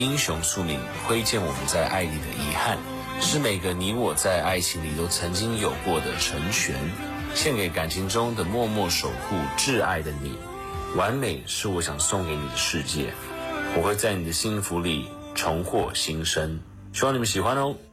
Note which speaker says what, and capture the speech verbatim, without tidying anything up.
Speaker 1: 英雄宿命，挥剑我们在爱里的遗憾，是每个你我在爱情里都曾经有过的成全，献给感情中的默默守护挚爱的你。完美是我想送给你的世界，我会在你的幸福里重获新生，希望你们喜欢哦。